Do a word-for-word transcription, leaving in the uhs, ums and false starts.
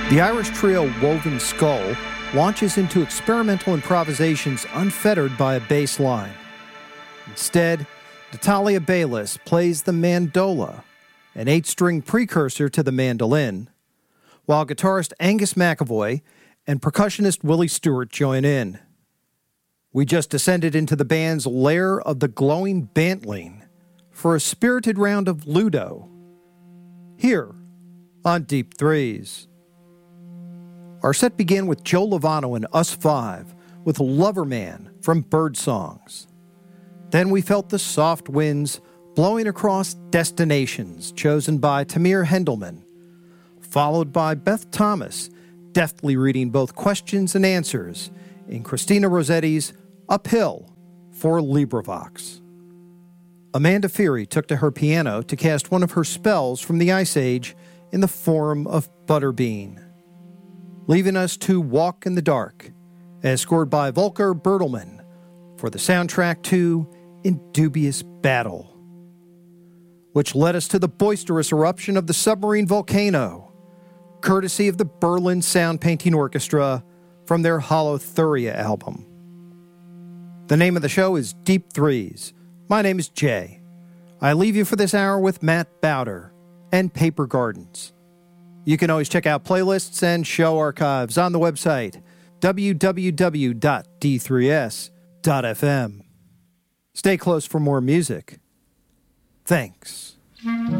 The Irish trio Woven Skull launches into experimental improvisations unfettered by a bass line. Instead, Natalia Baylis plays the mandola, an eight-string precursor to the mandolin, while guitarist Angus McAvoy and percussionist Willie Stewart join in. We just descended into the band's lair of the glowing bantling for a spirited round of Ludo, here on Deep Threes. Our set began with Joe Lovano and Us Five with Loverman from Birdsongs. Then we felt the soft winds blowing across Destinations, chosen by Tamir Hendelman, followed by Beth Thomas, deftly reading both questions and answers in Christina Rossetti's Uphill for LibriVox. Amanda Feary took to her piano to cast one of her spells from the Ice Age in the form of Butterbean, leaving us to Walk in the Dark, as scored by Volker Bertelmann for the soundtrack to In Dubious Battle, which led us to the boisterous eruption of the submarine volcano, courtesy of the Berlin Sound Painting Orchestra from their Holothuria album. The name of the show is Deep Threes. My name is Jay. I leave you for this hour with Matt Bowder and Paper Gardens. You can always check out playlists and show archives on the website w w w dot d three s dot f m. Stay close for more music. Thanks.